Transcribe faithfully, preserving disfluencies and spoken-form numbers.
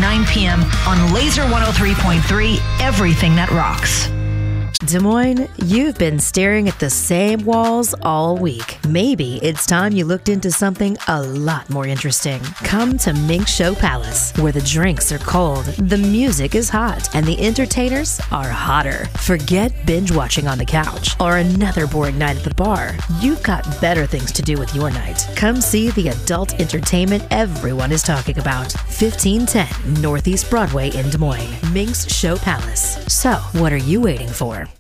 nine p.m. on Laser one oh three point three, everything that rocks. Des Moines, you've been staring at the same walls all week. Maybe it's time you looked into something a lot more interesting. Come to Mink Show Palace, where the drinks are cold, the music is hot, and the entertainers are hotter. Forget binge watching on the couch or another boring night at the bar. You've got better things to do with your night. Come see the adult entertainment everyone is talking about. fifteen ten Northeast Broadway in Des Moines. Mink's Show Palace. So, what are you waiting for?